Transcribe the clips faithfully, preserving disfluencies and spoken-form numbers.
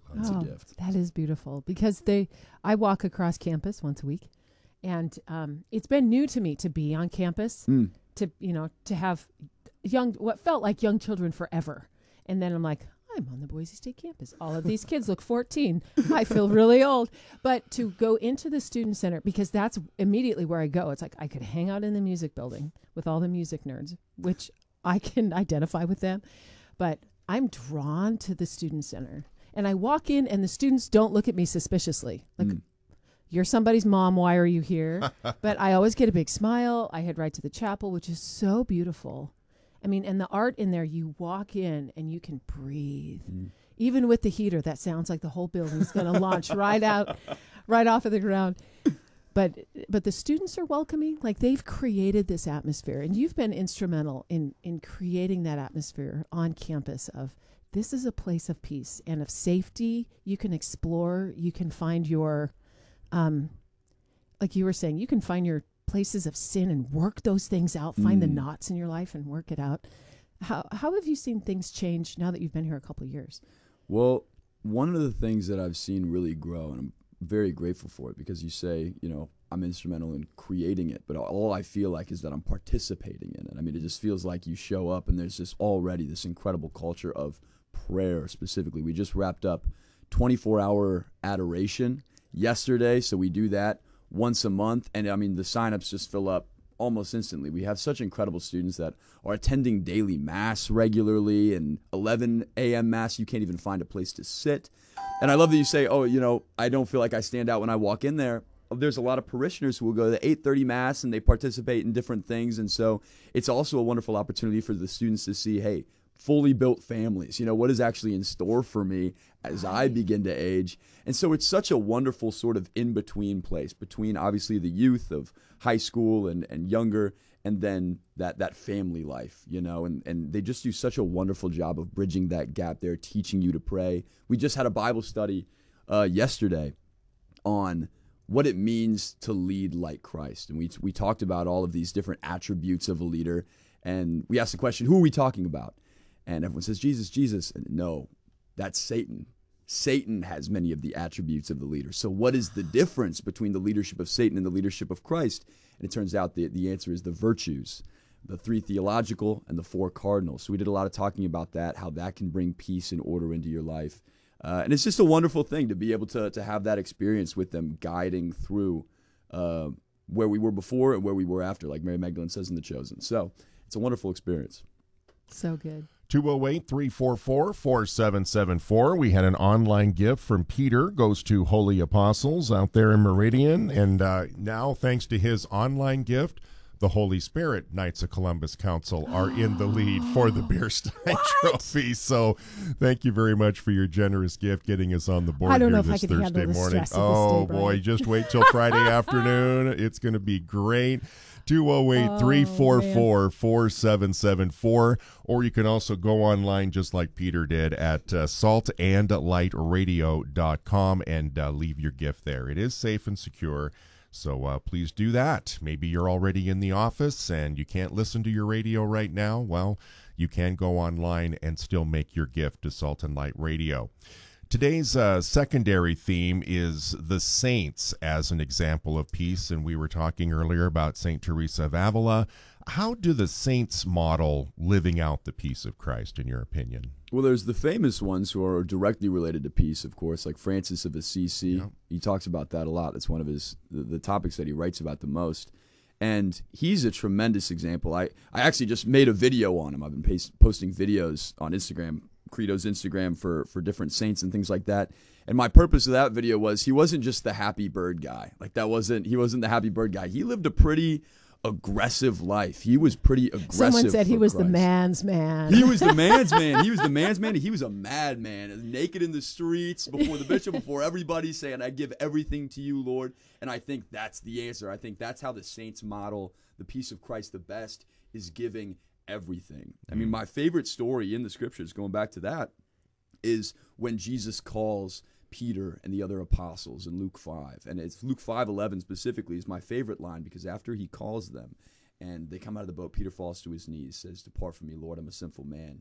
That's oh, a gift. That is beautiful because they. I walk across campus once a week, and um, it's been new to me to be on campus, Mm. to you know to have young what felt like young children forever, and then I'm like, I'm on the Boise State campus. All of these kids look fourteen. I feel really old. But to go into the student center, because that's immediately where I go. It's like I could hang out in the music building with all the music nerds, which I can identify with them. But I'm drawn to the student center. And I walk in and the students don't look at me suspiciously. Like, mm. You're somebody's mom. Why are you here? But I always get a big smile. I head right to the chapel, which is so beautiful. I mean, and the art in there, you walk in and you can breathe. Mm. Even with the heater, that sounds like the whole building's going to launch right out, right off of the ground. But but the students are welcoming. Like, they've created this atmosphere. And you've been instrumental in, in creating that atmosphere on campus of this is a place of peace and of safety. You can explore. You can find your, um, like you were saying, you can find your places of sin and work those things out, find mm. the knots in your life and work it out. How how have you seen things change now that you've been here a couple of years? Well, one of the things that I've seen really grow, and I'm very grateful for it, because you say, you know, I'm instrumental in creating it, but all I feel like is that I'm participating in it. I mean, it just feels like you show up and there's just already this incredible culture of prayer specifically. We just wrapped up twenty-four hour adoration yesterday, so we do that once a month, and I mean the signups just fill up almost instantly. We have such incredible students that are attending daily mass regularly, and eleven a.m. mass. You can't even find a place to sit. And I love that you say, oh, you know, I don't feel like I stand out when I walk in there. There's a lot of parishioners who will go to the eight thirty mass and they participate in different things, and so it's also a wonderful opportunity for the students to see, hey, fully built families, you know, what is actually in store for me as I begin to age. And so it's such a wonderful sort of in-between place between obviously the youth of high school and, and younger, and then that that family life, you know, and, and they just do such a wonderful job of bridging that gap there, teaching you to pray. We just had a Bible study uh, yesterday on what it means to lead like Christ. And we we talked about all of these different attributes of a leader, and we asked the question, who are we talking about? And everyone says, Jesus, Jesus. And no, that's Satan. Satan has many of the attributes of the leader. So what is the difference between the leadership of Satan and the leadership of Christ? And it turns out the, the answer is the virtues, the three theological and the four cardinals. So we did a lot of talking about that, how that can bring peace and order into your life. Uh, and it's just a wonderful thing to be able to, to have that experience with them guiding through uh, where we were before and where we were after, like Mary Magdalene says in The Chosen. So it's a wonderful experience. So good. two oh eight, three four four, four seven seven four. We had an online gift from Peter, goes to Holy Apostles out there in Meridian. And uh, now, thanks to his online gift, the Holy Spirit Knights of Columbus Council are in the lead for the Bierstein Trophy. So thank you very much for your generous gift, getting us on the board I don't here know if this I could Thursday handle the morning. stress of Oh, this day, boy, Brian. just wait till Friday afternoon. It's going to be great. two oh eight, three four four, four seven seven four. Or you can also go online just like Peter did at uh, salt and light radio dot com and uh, leave your gift there. It is safe and secure. So uh, please do that. Maybe you're already in the office and you can't listen to your radio right now. Well, you can go online and still make your gift to Salt and Light Radio. Today's uh, secondary theme is the saints as an example of peace, and we were talking earlier about Saint Teresa of Avila. How do the saints model living out the peace of Christ, in your opinion? Well, there's the famous ones who are directly related to peace, of course, like Francis of Assisi. Yeah. He talks about that a lot. That's one of his the, the topics that he writes about the most. And he's a tremendous example. I, I actually just made a video on him. I've been paste, posting videos on Instagram, Credo's Instagram, for, for different saints and things like that. And my purpose of that video was he wasn't just the happy bird guy. Like that wasn't, he wasn't the happy bird guy. He lived a pretty aggressive life. He was pretty aggressive. Someone said he was Christ. the man's man. He was the man's man. He was the man's man. He was a madman, naked in the streets before the bishop, before everybody, saying, I give everything to you, Lord. And I think that's the answer. I think that's how the saints model the peace of Christ the best, is giving everything. I mean, my favorite story in the scriptures, going back to that, is when Jesus calls Peter and the other apostles in Luke five. And it's Luke five eleven specifically is my favorite line, because after he calls them and they come out of the boat, Peter falls to his knees, says, Depart from me, Lord, I'm a sinful man.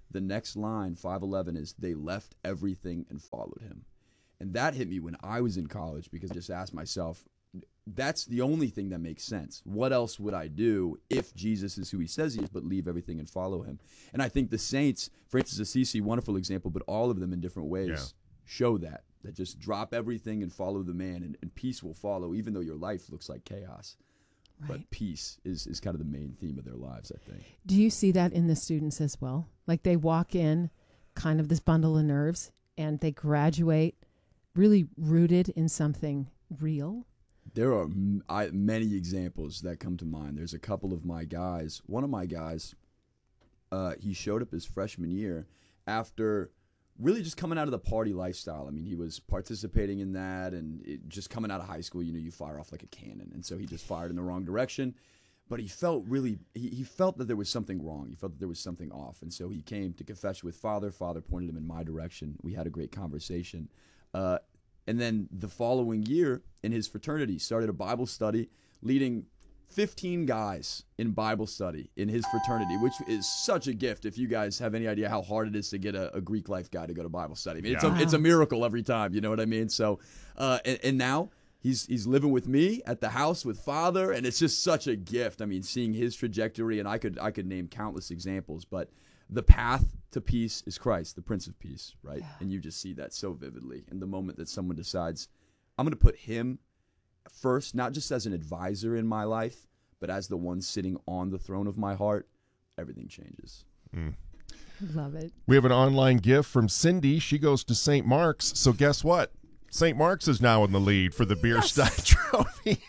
the next line, five eleven, is they left everything and followed him. And that hit me when I was in college, because I just asked myself, that's the only thing that makes sense. What else would I do if Jesus is who he says he is, but leave everything and follow him? And I think the saints, Francis Assisi, wonderful example, but all of them in different ways Yeah. show that, that just drop everything and follow the man, and, and peace will follow, even though your life looks like chaos. Right. But peace is, is kind of the main theme of their lives, I think. Do you see that in the students as well? Like they walk in kind of this bundle of nerves and they graduate really rooted in something real? There are m- I, many examples that come to mind. There's a couple of my guys. One of my guys, uh, he showed up his freshman year after really just coming out of the party lifestyle. I mean, he was participating in that, and it, just coming out of high school, you know, you fire off like a cannon. And so he just fired in the wrong direction. But he felt really, he, he felt that there was something wrong. He felt that there was something off. And so he came to confess with Father. Father pointed him in my direction. We had a great conversation. Uh, and then the following year in his fraternity, started a Bible study, leading fifteen guys in Bible study in his fraternity, which is such a gift. If you guys have any idea how hard it is to get a, a Greek life guy to go to Bible study, I mean, Yeah. it's, a, it's a miracle every time, you know what I mean? So, uh, and, and now he's he's living with me at the house with Father, and it's just such a gift. I mean, seeing his trajectory, and I could I could name countless examples, but the path to peace is Christ, the Prince of Peace, right? Yeah. And you just see that so vividly in the moment that someone decides, I'm going to put him first, not just as an advisor in my life, but as the one sitting on the throne of my heart. Everything changes. Mm. Love it. We have an online gift from Cindy. She goes to Saint Mark's. So guess what? Saint Mark's is now in the lead for the Bierstein Trophy.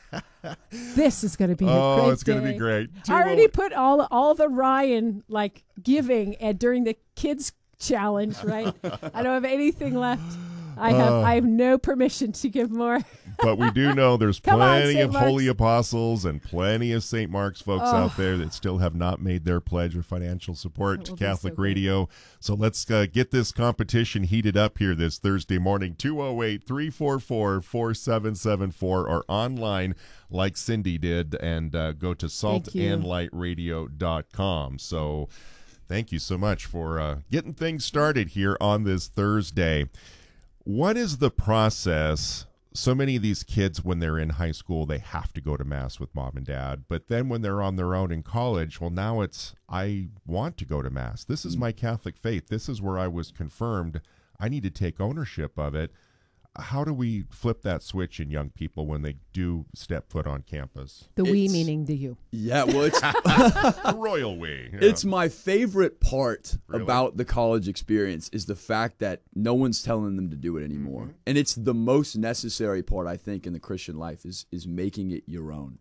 This is going to be a oh, great it's going to be great. I already put all all the Ryan like giving and during the kids challenge, right? I don't have anything left. I have Uh. I have no permission to give more. But we do know there's Come on, plenty Saint of Mark's. holy apostles and plenty of Saint Mark's folks Oh. out there that still have not made their pledge of financial support That to will be so Catholic great. Radio. So let's uh, get this competition heated up here this Thursday morning. two oh eight, three four four, four seven seven four or online like Cindy did, and uh, go to salt and light radio dot com. So thank you so much for uh, getting things started here on this Thursday. What is the process? So many of these kids, when they're in high school, they have to go to Mass with mom and dad. But then when they're on their own in college, well, now it's, I want to go to Mass. This is my Catholic faith. This is where I was confirmed. I need to take ownership of it. How do we flip that switch in young people when they do step foot on campus? The we It's- meaning the you. Yeah, well, it's The royal we. Yeah. It's my favorite part Really? about the college experience is the fact that no one's telling them to do it anymore. And it's the most necessary part, I think, in the Christian life is is making it your own.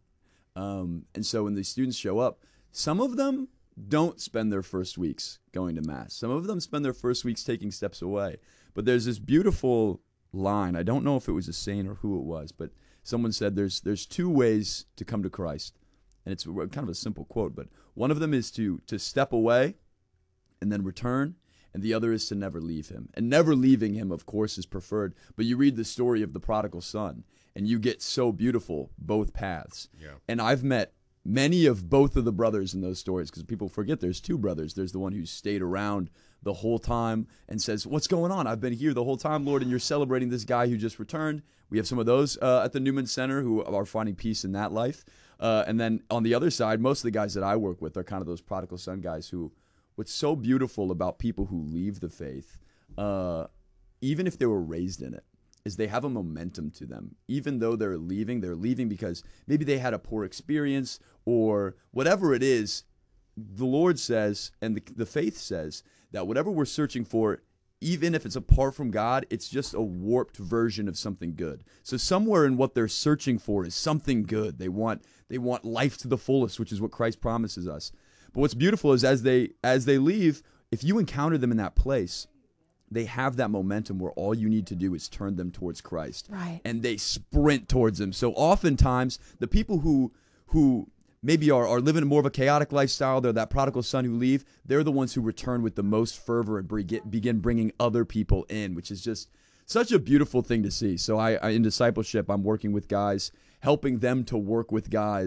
Um, and so when the students show up, some of them don't spend their first weeks going to Mass. Some of them spend their first weeks taking steps away. But there's this beautiful line. I don't know if it was a saint or who it was, but someone said there's there's two ways to come to Christ. And it's kind of a simple quote, but one of them is to to step away and then return, and the other is to never leave him. And never leaving him, of course, is preferred. But you read the story of the prodigal son, and you get so beautiful both paths. Yeah. And I've met many of both of the brothers in those stories, because people forget there's two brothers. There's the one who stayed around the whole time and says, what's going on? I've been here the whole time, Lord, and you're celebrating this guy who just returned. We have some of those uh, at the Newman Center who are finding peace in that life. Uh, and then on the other side, most of the guys that I work with are kind of those prodigal son guys who, what's so beautiful about people who leave the faith, uh, even if they were raised in it, is they have a momentum to them. Even though they're leaving, they're leaving because maybe they had a poor experience or whatever it is. The Lord says, and the, the faith says, that whatever we're searching for, even if it's apart from God, it's just a warped version of something good. So somewhere in what they're searching for is something good. They want they want life to the fullest, which is what Christ promises us. But what's beautiful is as they as they leave, if you encounter them in that place, they have that momentum where all you need to do is turn them towards Christ. Right. And they sprint towards him. So oftentimes, the people who who maybe are, are living more of a chaotic lifestyle, they're that prodigal son who leave, they're the ones who return with the most fervor and begin, begin bringing other people in, which is just such a beautiful thing to see. So I, I in discipleship, I'm working with guys, helping them to work with guys.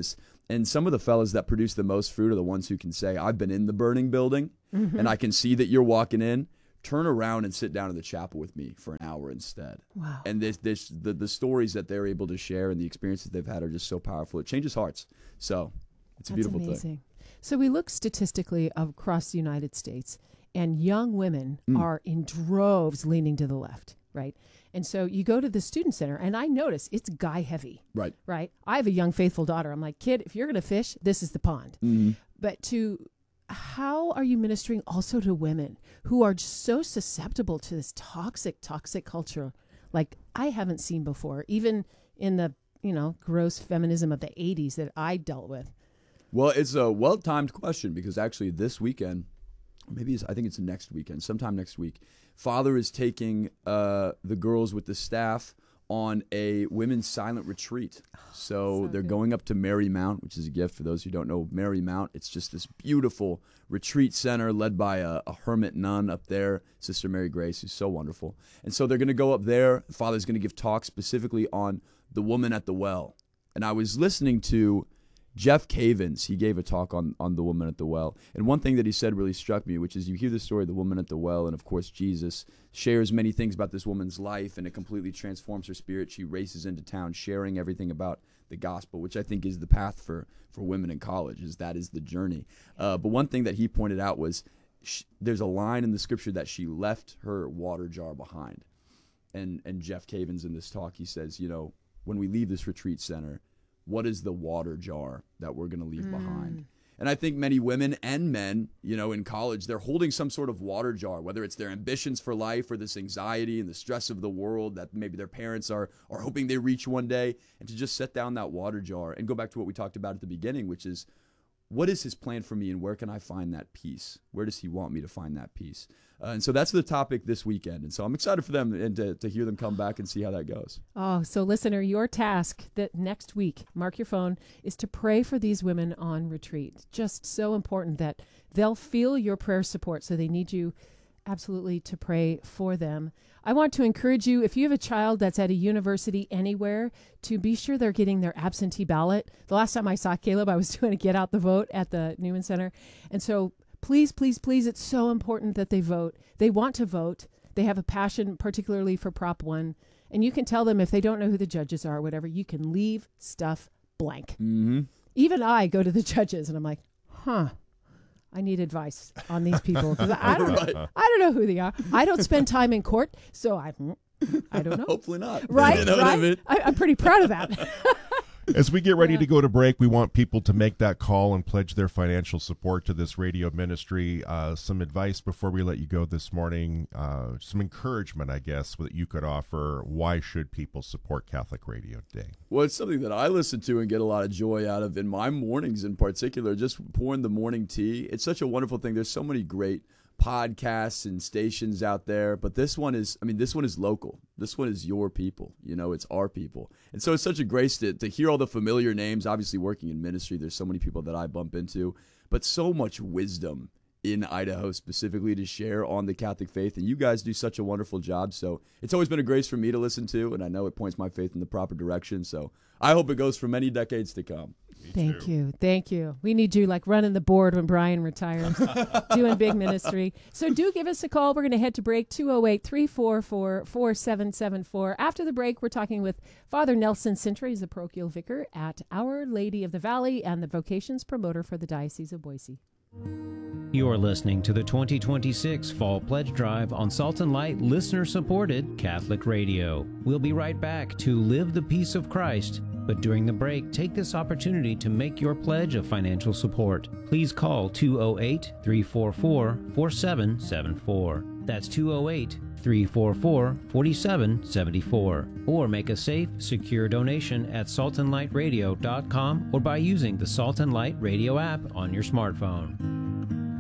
And some of the fellas that produce the most fruit are the ones who can say, I've been in the burning building, mm-hmm. and I can see that you're walking in. Turn around and sit down in the chapel with me for an hour instead. Wow. And this, this, the, the stories that they're able to share and the experiences they've had are just so powerful. It changes hearts. So it's a That's beautiful amazing. thing. So we look statistically across the United States, and young women mm. are in droves leaning to the left, right? And so you go to the student center, and I notice it's guy heavy. Right. Right. I have a young, faithful daughter. I'm like, kid, if you're going to fish, this is the pond. Mm-hmm. But to... how are you ministering also to women who are just so susceptible to this toxic, toxic culture like I haven't seen before, even in the, you know, gross feminism of the eighties that I dealt with? Well, it's a well-timed question because actually this weekend, maybe it's, I think it's next weekend, sometime next week, Father is taking uh, the girls with the staff on a women's silent retreat. So, so they're good. Going up to Marymount, which is a gift for those who don't know Marymount. It's just this beautiful retreat center led by a, a hermit nun up there, Sister Mary Grace, who's so wonderful. And so they're going to go up there. The Father's going to give talks specifically on the woman at the well. And I was listening to Jeff Cavins. He gave a talk on, on the woman at the well. And one thing that he said really struck me, which is you hear the story of the woman at the well, and of course Jesus shares many things about this woman's life, and it completely transforms her spirit. She races into town sharing everything about the gospel, which I think is the path for, for women in college, is that is the journey. Uh, but one thing that he pointed out was she, there's a line in the scripture that she left her water jar behind. And, and Jeff Cavins in this talk, he says, you know, when we leave this retreat center, what is the water jar that we're going to leave mm. behind? And I think many women and men, you know, in college, they're holding some sort of water jar, whether it's their ambitions for life or this anxiety and the stress of the world that maybe their parents are are hoping they reach one day, and to just set down that water jar and go back to what we talked about at the beginning, which is, what is his plan for me and where can I find that peace? Where does he want me to find that peace? Uh, and so that's the topic this weekend. And so I'm excited for them and to, to hear them come back and see how that goes. Oh, so listener, your task that next week, mark your phone, is to pray for these women on retreat. Just so important that they'll feel your prayer support. So they need you absolutely to pray for them. I want to encourage you, if you have a child that's at a university anywhere, to be sure they're getting their absentee ballot. The last time I saw Caleb, I was doing a Get Out the Vote at the Newman Center. And so please, please, please, it's so important that they vote. They want to vote. They have a passion, particularly for Prop one. And you can tell them if they don't know who the judges are or whatever, you can leave stuff blank. Mm-hmm. Even I go to the judges and I'm like, huh. I need advice on these people because I don't right. know. I don't know who they are. I don't spend time in court, so I, I don't know. Hopefully not. Right, you know right. What I mean? I, I'm pretty proud of that. As we get ready Yeah. to go to break, we want people to make that call and pledge their financial support to this radio ministry. Uh, some advice before we let you go this morning, uh, some encouragement, I guess, that you could offer. Why should people support Catholic Radio today? Well, it's something that I listen to and get a lot of joy out of in my mornings in particular, just pouring the morning tea. It's such a wonderful thing. There's so many great podcasts and stations out there, but this one is, I mean, this one is local. This one is your people, you know, it's our people. And so it's such a grace to, to hear all the familiar names. Obviously working in ministry, there's so many people that I bump into, but so much wisdom in Idaho specifically to share on the Catholic faith. And you guys do such a wonderful job. So it's always been a grace for me to listen to, and I know it points my faith in the proper direction. So I hope it goes for many decades to come. Me Thank too. you. Thank you. We need you like running the board when Brian retires, doing big ministry. So do give us a call. We're going to head to break, two oh eight, three four four, four seven seven four. After the break, we're talking with Father Nelson Sintra. He's the parochial vicar at Our Lady of the Valley and the vocations promoter for the Diocese of Boise. You're listening to the twenty twenty-six Fall Pledge Drive on Salt and Light listener-supported Catholic Radio. We'll be right back to Live the Peace of Christ. But during the break, take this opportunity to make your pledge of financial support. Please call two oh eight, three four four, four seven seven four. That's two oh eight, three four four, four seven seven four. Or make a safe, secure donation at salt and light radio dot com or by using the Salt and Light Radio app on your smartphone.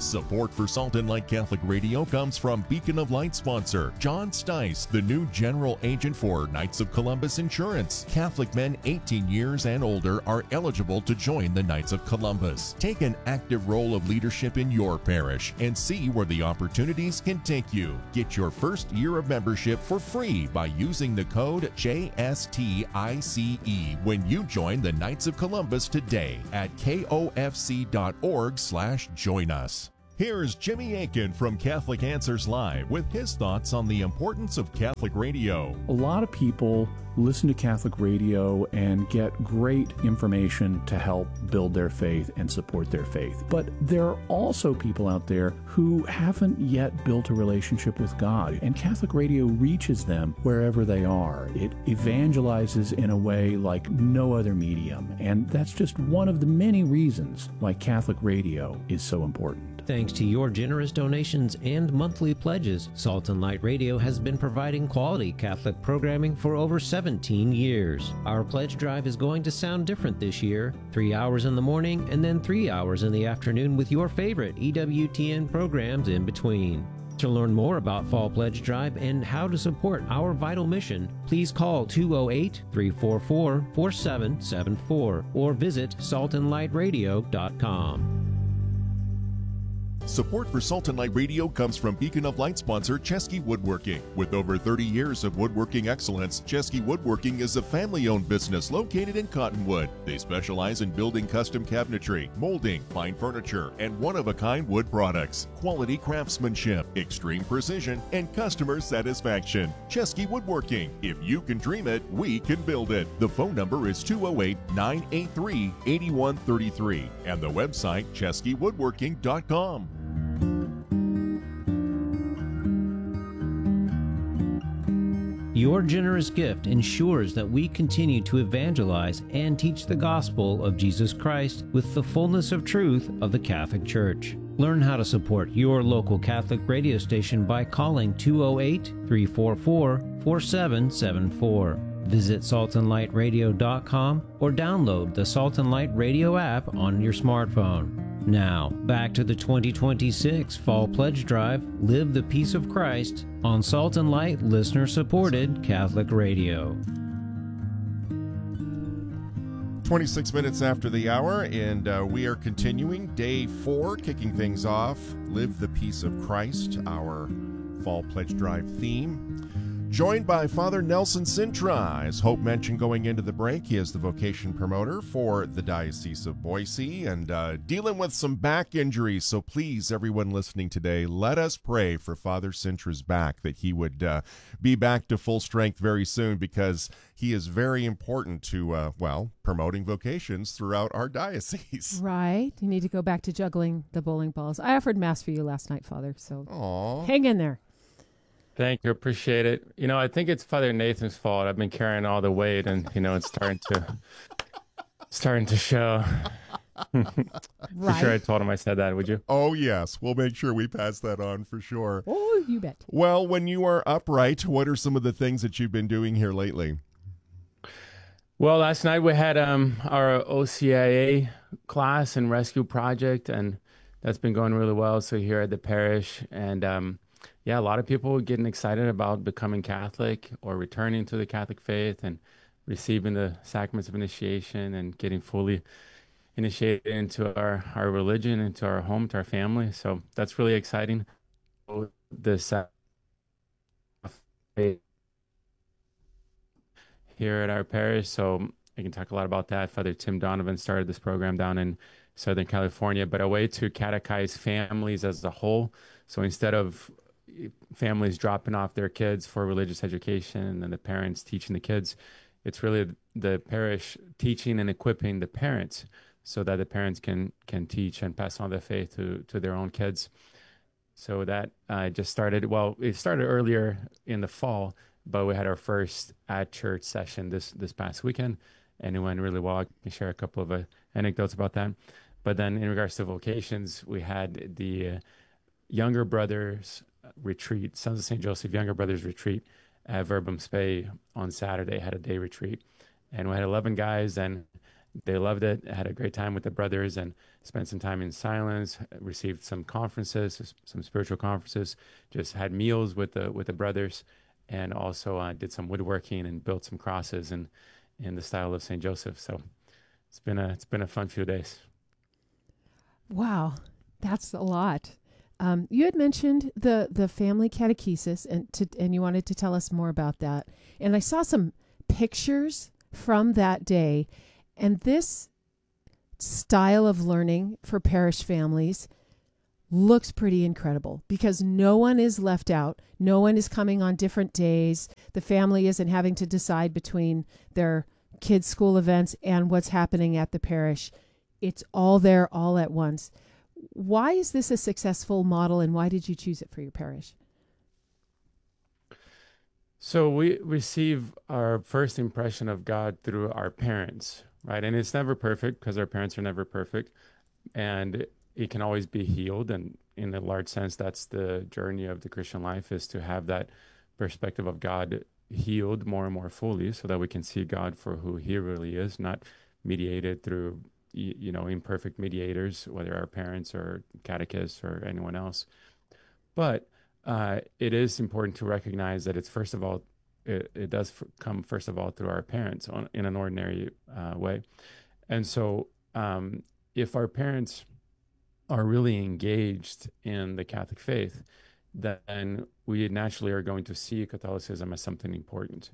Support for Salt and Light Catholic Radio comes from Beacon of Light sponsor John Stice, the new general agent for Knights of Columbus Insurance. Catholic men eighteen years and older are eligible to join the Knights of Columbus. Take an active role of leadership in your parish and see where the opportunities can take you. Get your first year of membership for free by using the code J S T I C E when you join the Knights of Columbus today at K O F C dot org slash join us. Here's Jimmy Aiken from Catholic Answers Live with his thoughts on the importance of Catholic radio. A lot of people listen to Catholic radio and get great information to help build their faith and support their faith. But there are also people out there who haven't yet built a relationship with God, and Catholic radio reaches them wherever they are. It evangelizes in a way like no other medium, and that's just one of the many reasons why Catholic radio is so important. Thanks to your generous donations and monthly pledges, Salt and Light Radio has been providing quality Catholic programming for over seventeen years. Our pledge drive is going to sound different this year. Three hours in the morning and then three hours in the afternoon with your favorite E W T N programs in between. To learn more about Fall Pledge Drive and how to support our vital mission, please call two oh eight, three four four, four seven seven four or visit salt and light radio dot com. Support for Salt and Light Radio comes from Beacon of Light sponsor Chesky Woodworking. With over thirty years of woodworking excellence, Chesky Woodworking is a family-owned business located in Cottonwood. They specialize in building custom cabinetry, molding, fine furniture, and one-of-a-kind wood products. Quality craftsmanship, extreme precision, and customer satisfaction. Chesky Woodworking. If you can dream it, we can build it. The phone number is two oh eight, nine eight three, eight one three three and the website chesky woodworking dot com. Your generous gift ensures that we continue to evangelize and teach the gospel of Jesus Christ with the fullness of truth of the Catholic Church. Learn how to support your local Catholic radio station by calling two oh eight, three four four, four seven seven four. Visit salt and light radio dot com or download the Salt and Light Radio app on your smartphone. Now, back to the twenty twenty-six Fall Pledge Drive, Live the Peace of Christ, on Salt and Light listener-supported Catholic Radio. twenty-six minutes after the hour, and uh, we are continuing day four, kicking things off. Live the Peace of Christ, our Fall Pledge Drive theme. Joined by Father Nelson Sintra. As Hope mentioned going into the break, he is the vocation promoter for the Diocese of Boise and uh, dealing with some back injuries. So please, everyone listening today, let us pray for Father Sintra's back, that he would uh, be back to full strength very soon, because he is very important to, uh, well, promoting vocations throughout our diocese. Right. You need to go back to juggling the bowling balls. I offered Mass for you last night, Father, so Aww. Hang in there. Thank you. Appreciate it. You know, I think it's Father Nathan's fault. I've been carrying all the weight, and, you know, it's starting to starting to show. For sure I told him I said that, would you? Oh, yes. We'll make sure we pass that on for sure. Oh, you bet. Well, when you are upright, what are some of the things that you've been doing here lately? Well, last night we had um, our O C I A class and rescue project, and that's been going really well. So here at the parish, and um, yeah, a lot of people are getting excited about becoming Catholic or returning to the Catholic faith and receiving the sacraments of initiation and getting fully initiated into our, our religion, into our home, to our family. So that's really exciting. This uh, here at our parish, so I can talk a lot about that. Father Tim Donovan started this program down in Southern California, but a way to catechize families as a whole. So instead of families dropping off their kids for religious education and then the parents teaching the kids, it's really the parish teaching and equipping the parents so that the parents can can teach and pass on their faith to to their own kids. So that uh, just started, well, it started earlier in the fall, but we had our first at church session this this past weekend, and it went really well. I can share a couple of uh, anecdotes about that. But then in regards to vocations, we had the uh, Younger Brothers retreat, Sons of Saint Joseph Younger Brothers retreat at Verbum Spei on Saturday, had a day retreat. And we had eleven guys, and they loved it, had a great time with the brothers, and spent some time in silence, received some conferences, some spiritual conferences, just had meals with the with the brothers, and also uh, did some woodworking and built some crosses in in the style of Saint Joseph. So it's been a it's been a fun few days. Wow, that's a lot. Um, you had mentioned the the family catechesis, and to, and you wanted to tell us more about that. And I saw some pictures from that day, and this style of learning for parish families looks pretty incredible because no one is left out. No one is coming on different days. The family isn't having to decide between their kids' school events and what's happening at the parish. It's all there all at once. Why is this a successful model, and why did you choose it for your parish? So we receive our first impression of God through our parents, right? And it's never perfect because our parents are never perfect, and it can always be healed. And in a large sense, that's the journey of the Christian life, is to have that perspective of God healed more and more fully so that we can see God for who he really is, not mediated through, you know, imperfect mediators, whether our parents or catechists or anyone else. But uh, it is important to recognize that it's first of all, it, it does f- come first of all through our parents on, in an ordinary uh, way. And so um, if our parents are really engaged in the Catholic faith, then we naturally are going to see Catholicism as something important.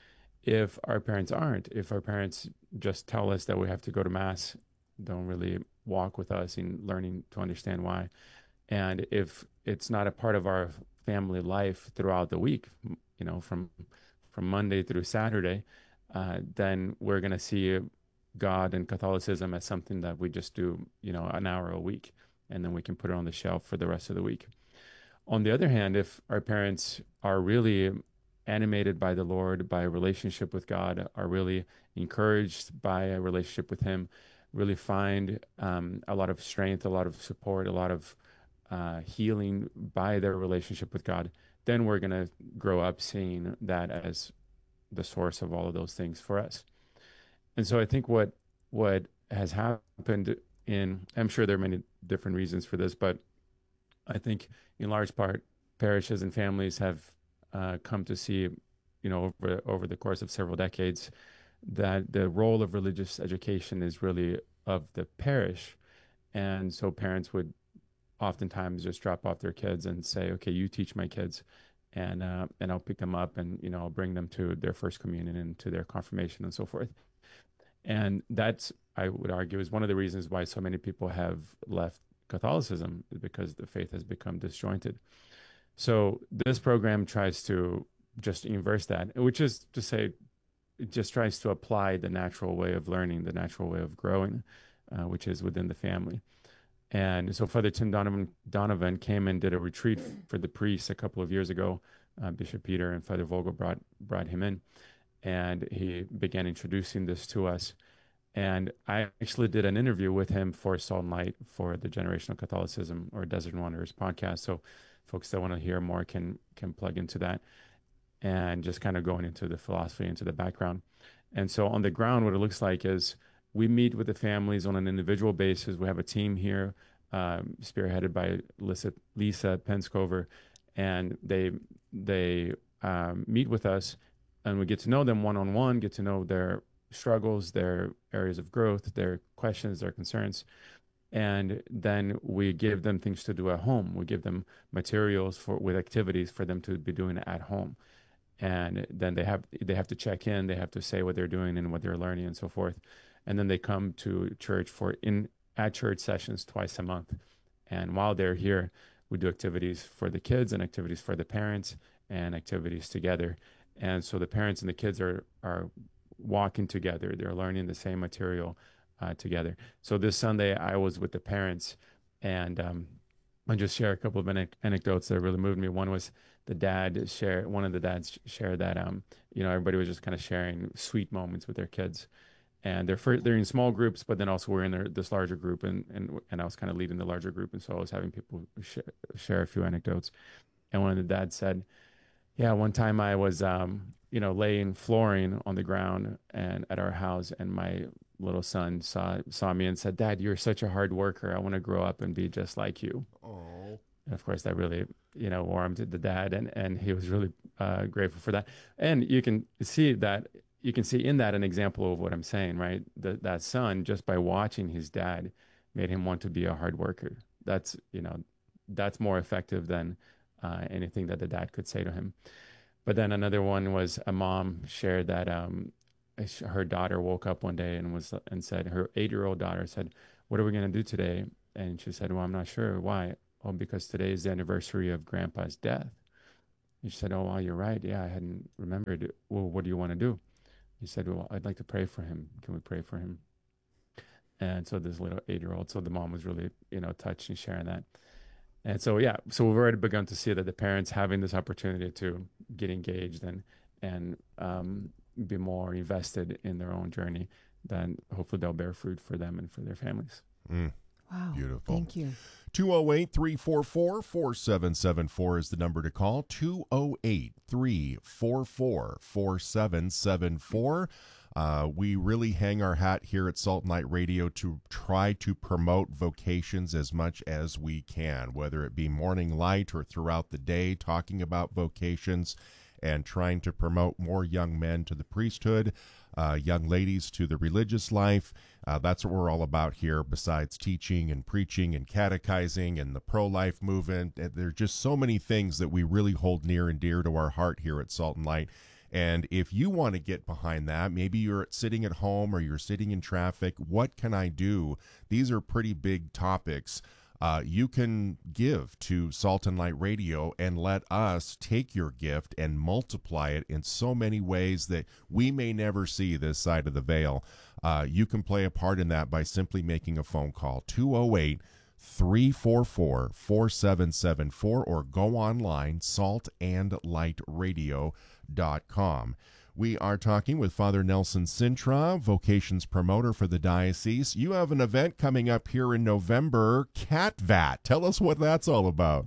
If our parents aren't, if our parents just tell us that we have to go to Mass, don't really walk with us in learning to understand why, and if it's not a part of our family life throughout the week, you know, from from Monday through Saturday, uh, then we're going to see God and Catholicism as something that we just do, you know, an hour a week, and then we can put it on the shelf for the rest of the week. On the other hand, if our parents are really animated by the Lord, by a relationship with God, are really encouraged by a relationship with him, really find um, a lot of strength, a lot of support, a lot of uh, healing by their relationship with God, then we're going to grow up seeing that as the source of all of those things for us. And so I think what what has happened in, I'm sure there are many different reasons for this, but I think in large part, parishes and families have uh, come to see, you know, over over the course of several decades, that the role of religious education is really of the parish. And so parents would oftentimes just drop off their kids and say, okay, you teach my kids, and uh, and I'll pick them up, and, you know, I'll bring them to their first communion and to their confirmation and so forth. And that's, I would argue, is one of the reasons why so many people have left Catholicism, because the faith has become disjointed. So this program tries to just inverse that, which is to say, it just tries to apply the natural way of learning, the natural way of growing, uh, which is within the family. And so Father Tim Donovan, Donovan came and did a retreat for the priests a couple of years ago. Uh, Bishop Peter and Father Vogel brought brought him in, and he began introducing this to us. And I actually did an interview with him for Salt and Light for the Generational Catholicism or Desert Wanderers podcast. So folks that want to hear more can can plug into that, and just kind of going into the philosophy, into the background. And so on the ground, what it looks like is we meet with the families on an individual basis. We have a team here, um, spearheaded by Lisa, Lisa Penscover, and they they um, meet with us, and we get to know them one-on-one, get to know their struggles, their areas of growth, their questions, their concerns. And then we give them things to do at home. We give them materials for with activities for them to be doing at home. And then they have they have to check in, they have to say what they're doing and what they're learning and so forth. And then they come to church for in at church sessions twice a month. And while they're here, we do activities for the kids and activities for the parents and activities together. And so the parents and the kids are are walking together. They're learning the same material uh, together. So this Sunday, I was with the parents, and um, I'll just share a couple of ane- anecdotes that really moved me. One was the dad share. One of the dads shared that um, you know, everybody was just kind of sharing sweet moments with their kids, and they're for, they're in small groups, but then also we're in their, this larger group, and and and I was kind of leading the larger group, and so I was having people sh- share a few anecdotes. And one of the dads said, "Yeah, one time I was um, you know, laying flooring on the ground and at our house, and my little son saw saw me and said, "Dad, you're such a hard worker. I want to grow up and be just like you." Oh. And of course, that really, you know, warmed the dad, and and he was really uh, grateful for that. And you can see that you can see in that an example of what I'm saying, right? That that son, just by watching his dad, made him want to be a hard worker. That's, you know, that's more effective than uh, anything that the dad could say to him. But then another one was a mom shared that um, her daughter woke up one day and was and said, her eight-year-old daughter said, "What are we going to do today?" And she said, "Well, I'm not sure. Why?" "Oh, because today is the anniversary of Grandpa's death." And she said, "Oh, wow, you're right. Yeah, I hadn't remembered. Well, what do you want to do?" He said, "Well, I'd like to pray for him. Can we pray for him?" And so this little eight-year-old, so the mom was really, you know, touched and sharing that. And so, yeah, so we've already begun to see that the parents having this opportunity to get engaged and and um, be more invested in their own journey, then hopefully they'll bear fruit for them and for their families. Mm. Wow. Beautiful. Thank you. two oh eight, three four four, four seven seven four is the number to call. two oh eight, three four four, four seven seven four. Uh, we really hang our hat here at Salt and Light Radio to try to promote vocations as much as we can, whether it be morning light or throughout the day, talking about vocations and trying to promote more young men to the priesthood, uh, young ladies to the religious life. Uh, that's what we're all about here, besides teaching and preaching and catechizing and the pro-life movement. There are just so many things that we really hold near and dear to our heart here at Salt and Light. And if you want to get behind that, maybe you're sitting at home or you're sitting in traffic, what can I do? These are pretty big topics. Uh, you can give to Salt and Light Radio and let us take your gift and multiply it in so many ways that we may never see this side of the veil. Uh, you can play a part in that by simply making a phone call, two oh eight, three four four, four seven seven four, or go online, salt and light radio dot com. We are talking with Father Nelson Sintra, vocations promoter for the diocese. You have an event coming up here in November, CatVat. Tell us what that's all about.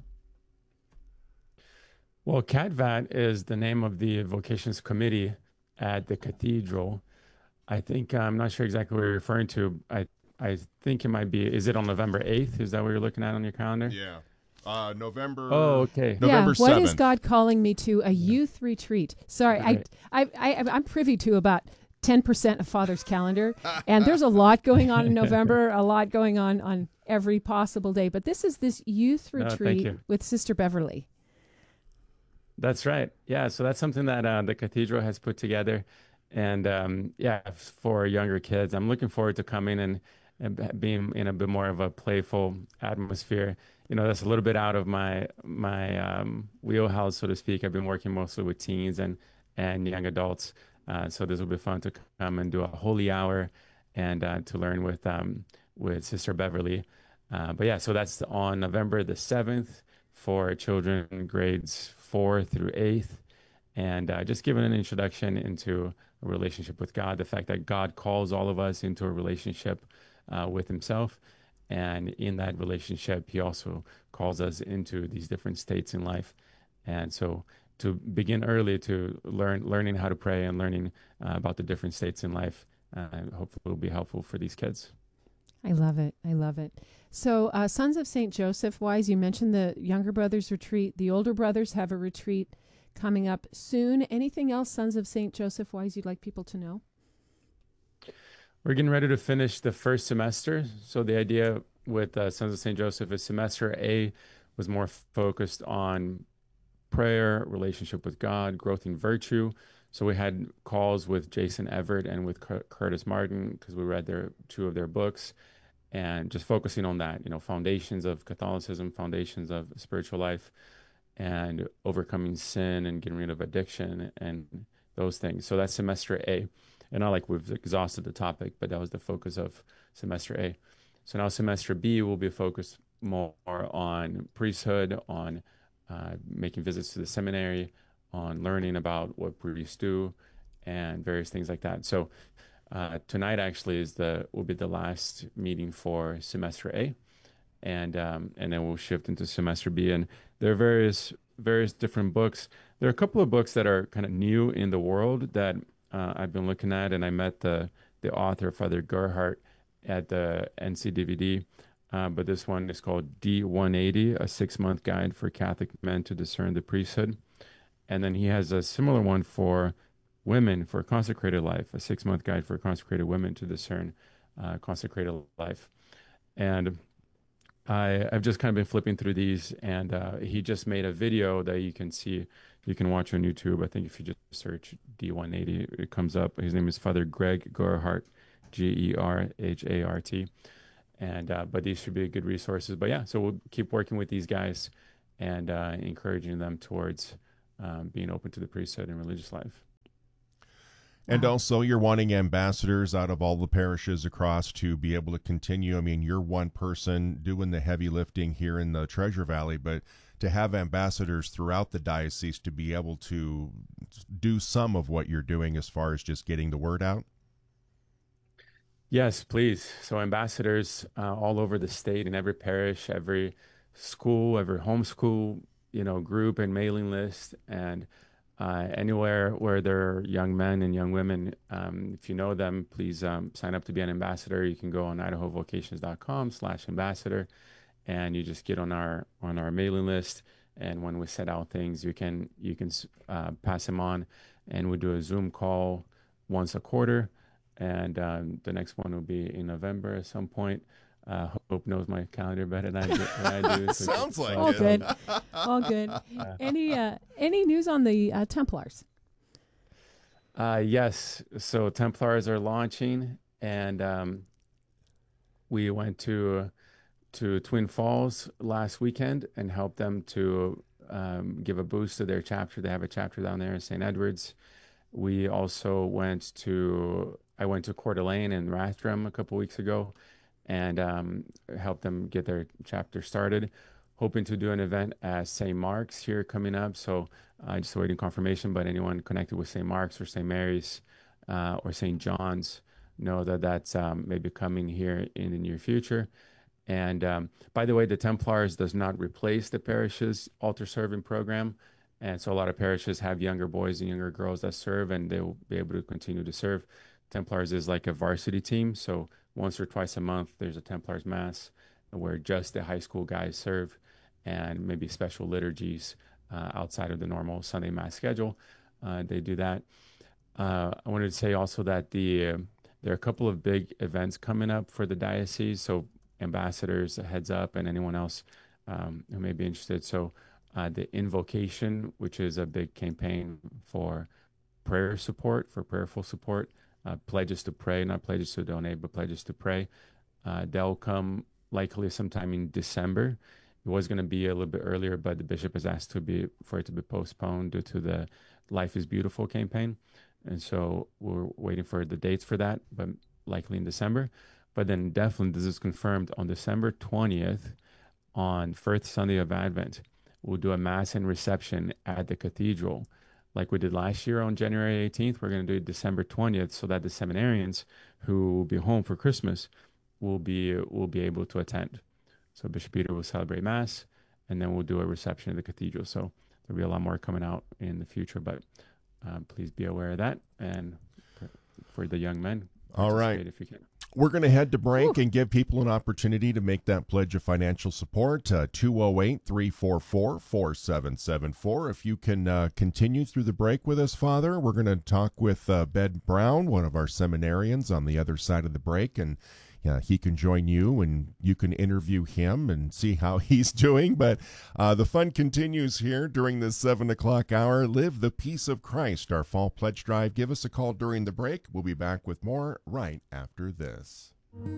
Well, CatVat is the name of the vocations committee at the cathedral. I think, I'm not sure exactly what you're referring to. I I think it might be, is it on November eighth? Is that what you're looking at on your calendar? Yeah. Uh, November. Oh, okay. November yeah, what seventh. is God calling me to? A youth retreat. Sorry, Right. I, I, I, I'm privy to about ten percent of Father's calendar, and there's a lot going on in November, a lot going on on every possible day. But this is this youth No, thank retreat you. with Sister Beverly. That's right. Yeah, so that's something that uh, the cathedral has put together. And um, yeah, for younger kids, I'm looking forward to coming and, and being in a bit more of a playful atmosphere. You know, that's a little bit out of my my um, wheelhouse, so to speak. I've been working mostly with teens and, and young adults. Uh, so this will be fun to come and do a holy hour and uh, to learn with um, with Sister Beverly. Uh, but yeah, so that's on November the seventh for children grades four through eighth. And uh, just giving an introduction into a relationship with God, the fact that God calls all of us into a relationship uh, with himself. And in that relationship, he also calls us into these different states in life. And so to begin early to learn, learning how to pray and learning uh, about the different states in life, uh, hopefully will be helpful for these kids. I love it. I love it. So, uh, Sons of Saint Joseph, Wise, you mentioned the younger brothers retreat. The older brothers have a retreat coming up soon. Anything else, Sons of Saint Joseph, Wise, you'd like people to know? We're getting ready to finish the first semester. So the idea with uh, Sons of Saint Joseph is semester A was more focused on prayer, relationship with God, growth in virtue. So we had calls with Jason Everett and with Cur- Curtis Martin because we read their two of their books and just focusing on that, you know, foundations of Catholicism, foundations of spiritual life, and overcoming sin and getting rid of addiction and those things. So that's semester A. And not like we've exhausted the topic, but that was the focus of semester A. So now semester B will be focused more on priesthood, on uh, making visits to the seminary, on learning about what priests do, and various things like that. So uh, tonight actually is the will be the last meeting for semester A, and um, and then we'll shift into semester B. And there are various various different books. There are a couple of books that are kind of new in the world that Uh, I've been looking at, and I met the the author, Father Gerhardt, at the N C D V D. Uh, but this one is called D one eighty, a six-month guide for Catholic men to discern the priesthood. And then he has a similar one for women for consecrated life, a six-month guide for consecrated women to discern uh, consecrated life. And I, I've just kind of been flipping through these, and uh, he just made a video that you can see, you can watch on YouTube. I think if you just search D one eighty, it comes up. His name is Father Greg Gerhardt, G E R H A R T. And uh, but these should be good resources. But yeah, so we'll keep working with these guys and uh, encouraging them towards um, being open to the priesthood and religious life. And also, you're wanting ambassadors out of all the parishes across to be able to continue. I mean, you're one person doing the heavy lifting here in the Treasure Valley, but to have ambassadors throughout the diocese to be able to do some of what you're doing as far as just getting the word out? Yes, please. So ambassadors uh, all over the state, in every parish, every school, every homeschool, you know, group and mailing list, and uh, anywhere where there are young men and young women. Um, if you know them, please um, sign up to be an ambassador. You can go on idaho vocations dot com slash ambassador, and you just get on our on our mailing list. And when we set out things, you can you can uh, pass them on, and we do a Zoom call once a quarter. And um, the next one will be in November at some point. Uh, Hope knows my calendar better than I do. Than I do so Sounds like all it. good, all good. Any uh, any news on the uh, Templars? Uh, yes. So Templars are launching, and um, we went to to Twin Falls last weekend and helped them to um, give a boost to their chapter. They have a chapter down there in Saint Edwards. We also went to I went to Coeur d'Alene and Rathdrum a couple weeks ago, and um, helped them get their chapter started. Hoping to do an event at Saint Mark's here coming up. So uh, just waiting confirmation, but anyone connected with Saint Mark's or Saint Mary's uh, or Saint John's know that that's um, maybe coming here in the near future. And um, by the way, the Templars does not replace the parish's altar serving program. And so a lot of parishes have younger boys and younger girls that serve, and they will be able to continue to serve. Templars is like a varsity team. So once or twice a month, there's a Templars Mass where just the high school guys serve, and maybe special liturgies uh, outside of the normal Sunday Mass schedule. Uh, they do that. Uh, I wanted to say also that the uh, there are a couple of big events coming up for the diocese. So ambassadors, a heads up, and anyone else um, who may be interested. So uh, the Invocation, which is a big campaign for prayer support, for prayerful support, uh, pledges to pray, not pledges to donate, but pledges to pray. Uh, they'll come likely sometime in December. It was going to be a little bit earlier, but the bishop has asked to be for it to be postponed due to the Life is Beautiful campaign. And so we're waiting for the dates for that, but likely in December. But then definitely this is confirmed on December twentieth, on First Sunday of Advent. We'll do a Mass and reception at the cathedral. Like we did last year on January eighteenth, we're going to do it December twentieth, so that the seminarians who will be home for Christmas will be will be able to attend. So Bishop Peter will celebrate Mass, and then we'll do a reception at the cathedral. So there'll be a lot more coming out in the future, but uh, please be aware of that. And for, for the young men, all right, if you can. We're going to head to break Ooh. and give people an opportunity to make that pledge of financial support. Uh, two oh eight, three four four, four seven seven four. If you can uh, continue through the break with us, Father, we're going to talk with uh, Ben Brown, one of our seminarians, on the other side of the break, and yeah, he can join you and you can interview him and see how he's doing. But uh, the fun continues here during this seven o'clock hour. Live the Peace of Christ, our fall pledge drive. Give us a call during the break. We'll be back with more right after this.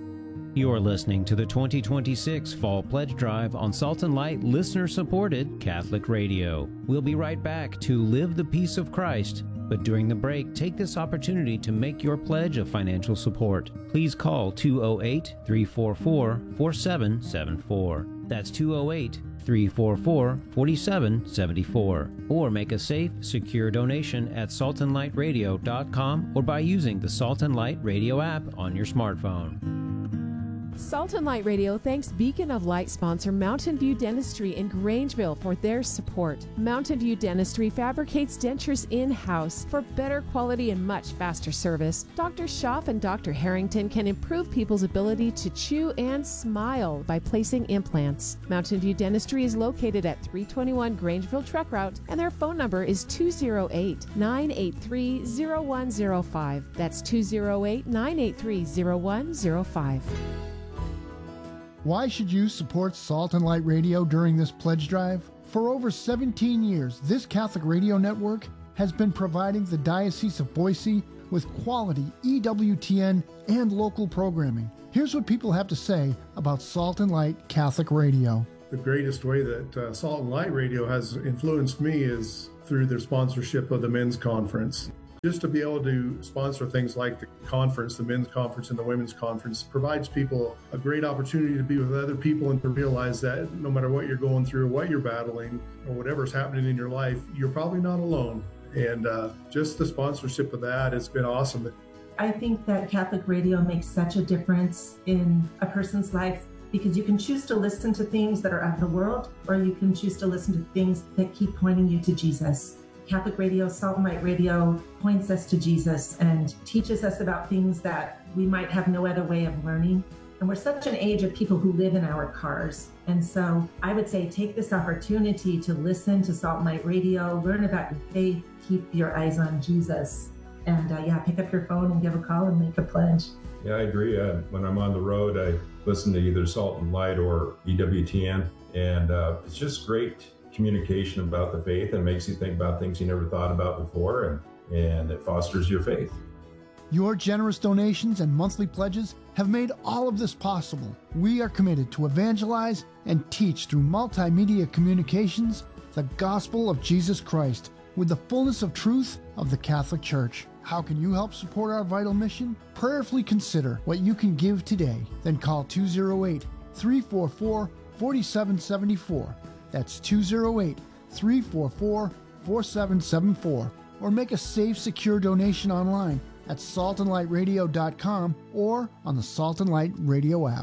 You're listening to the twenty twenty-six Fall Pledge Drive on Salt and Light listener-supported Catholic Radio. We'll be right back to Live the Peace of Christ. But during the break, take this opportunity to make your pledge of financial support. Please call two oh eight, three four four, four seven seven four. That's two oh eight, three four four, four seven seven four. Or make a safe, secure donation at salt and light radio dot com or by using the Salt and Light Radio app on your smartphone. Salt and Light Radio thanks Beacon of Light sponsor Mountain View Dentistry in Grangeville for their support. Mountain View Dentistry fabricates dentures in-house for better quality and much faster service. Doctor Schaff and Doctor Harrington can improve people's ability to chew and smile by placing implants. Mountain View Dentistry is located at three twenty-one Grangeville Truck Route, and their phone number is two oh eight, nine eight three, oh one oh five. That's two oh eight, nine eight three, oh one oh five. Why should you support Salt and Light Radio during this pledge drive? For over seventeen years, this Catholic radio network has been providing the Diocese of Boise with quality E W T N and local programming. Here's what people have to say about Salt and Light Catholic Radio. The greatest way that uh, Salt and Light Radio has influenced me is through their sponsorship of the men's conference. Just to be able to sponsor things like the conference, the men's conference and the women's conference, provides people a great opportunity to be with other people and to realize that no matter what you're going through, what you're battling, or whatever's happening in your life, you're probably not alone. And uh, just the sponsorship of that has been awesome. I think that Catholic radio makes such a difference in a person's life, because you can choose to listen to things that are of the world, or you can choose to listen to things that keep pointing you to Jesus. Catholic radio, Salt and Light Radio, points us to Jesus and teaches us about things that we might have no other way of learning. And we're such an age of people who live in our cars. And so I would say take this opportunity to listen to Salt and Light Radio, learn about your faith, keep your eyes on Jesus. And uh, yeah, pick up your phone and give a call and make a pledge. Yeah, I agree. Uh, when I'm on the road, I listen to either Salt and Light or E W T N. And uh, it's just great communication about the faith, and makes you think about things you never thought about before, and, and it fosters your faith. Your generous donations and monthly pledges have made all of this possible. We are committed to evangelize and teach through multimedia communications the gospel of Jesus Christ with the fullness of truth of the Catholic Church. How can you help support our vital mission? Prayerfully consider what you can give today. Then call two oh eight, three four four, four seven seven four. That's two oh eight, three four four, four seven seven four. Or make a safe, secure donation online at salt and light radio dot com or on the Salt and Light Radio app.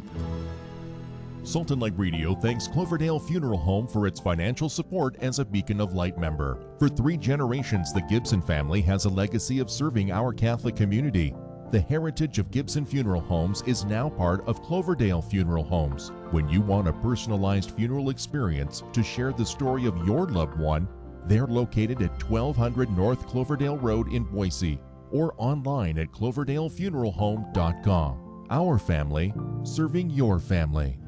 Salt and Light Radio thanks Cloverdale Funeral Home for its financial support as a Beacon of Light member. For three generations, the Gibson family has a legacy of serving our Catholic community. The heritage of Gibson Funeral Homes is now part of Cloverdale Funeral Homes. When you want a personalized funeral experience to share the story of your loved one, they're located at twelve hundred North Cloverdale Road in Boise, or online at cloverdale funeral home dot com. Our family, serving your family.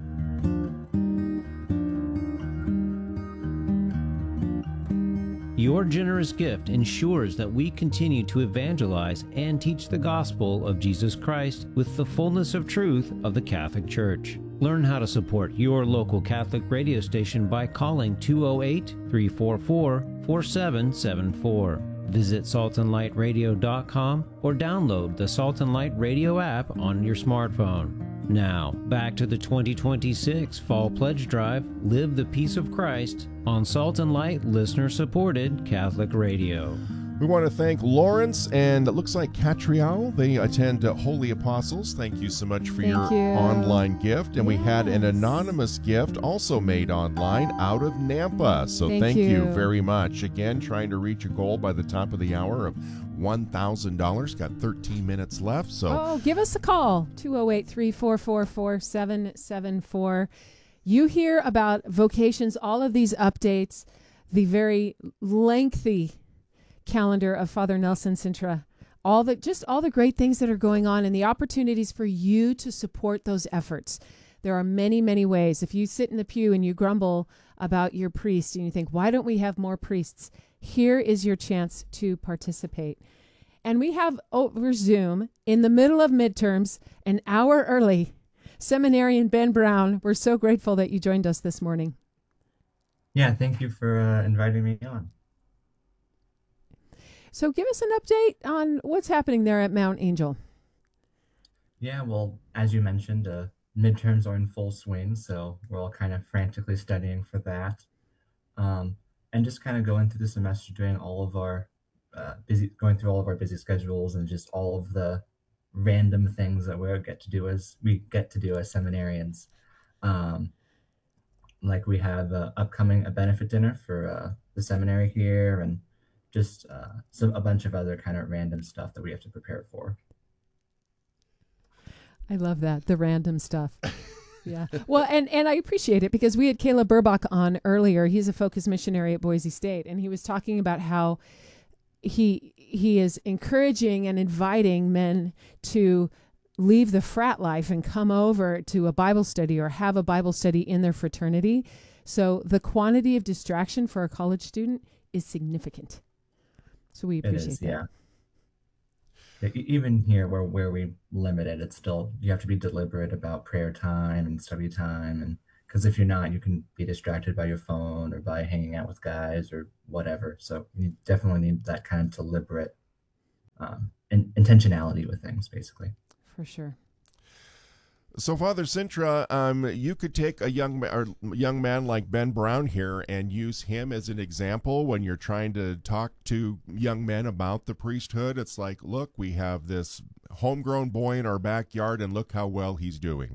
Your generous gift ensures that we continue to evangelize and teach the gospel of Jesus Christ with the fullness of truth of the Catholic Church. Learn how to support your local Catholic radio station by calling two oh eight, three four four, four seven seven four. Visit salt and light radio dot com or download the Salt and Light Radio app on your smartphone. Now, back to the twenty twenty-six Fall Pledge Drive, Live the Peace of Christ, on Salt and Light listener-supported Catholic Radio. We want to thank Lawrence and it looks like Catriel. They attend uh, Holy Apostles. Thank you so much for Thank your you. online gift. And we had an Yes. anonymous gift also made online out of Nampa. So Thank thank, you. you. very much. Again, trying to reach a goal by the top of the hour of one thousand dollars. Got thirteen minutes left. So Oh, give us a call, two oh eight, three four four, four seven seven four. You hear about vocations, all of these updates, the very lengthy calendar of Father Nelson Sintra, all the just all the great things that are going on and the opportunities for you to support those efforts. There are many, many ways. If you sit in the pew and you grumble about your priest and you think, why don't we have more priests? Here is your chance to participate. And we have over Zoom, in the middle of midterms, an hour early, Seminarian Ben Brown. We're so grateful that you joined us this morning. Yeah, thank you for uh, inviting me on. So give us an update on what's happening there at Mount Angel. Yeah, well, as you mentioned, uh, midterms are in full swing, so we're all kind of frantically studying for that. Um, and just kind of going through the semester, doing all of our uh, busy, going through all of our busy schedules and just all of the random things that we get to do as we get to do as seminarians. Um, like we have uh, upcoming a benefit dinner for uh, the seminary here, and just uh, some a bunch of other kind of random stuff that we have to prepare for. I love that, the random stuff. Yeah. Well, and, and I appreciate it because we had Caleb Burbach on earlier. He's a Focus missionary at Boise State, and he was talking about how he he is encouraging and inviting men to leave the frat life and come over to a Bible study or have a Bible study in their fraternity. So the quantity of distraction for a college student is significant. So we appreciate It is, that. yeah. Yeah, e- Even here where, where we limit it, it's still, you have to be deliberate about prayer time and study time. And because if you're not, you can be distracted by your phone or by hanging out with guys or whatever. So you definitely need that kind of deliberate um, in, intentionality with things, basically. For sure. So, Father Sintra, um, you could take a young ma- or young man like Ben Brown here and use him as an example when you're trying to talk to young men about the priesthood. It's like, look, we have this homegrown boy in our backyard, and look how well he's doing.